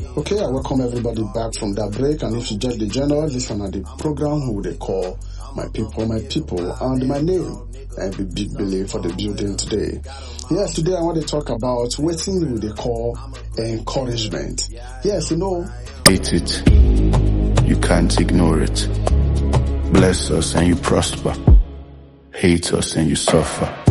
Okay, I welcome everybody back from that break, and if you just the journal, this one at the program who they call My People, and my name and be Big Billy for the building today. Yes, today I want to talk about what they call encouragement. Yes, Hate it, you can't ignore it. Bless us and you prosper. Hate us and you suffer.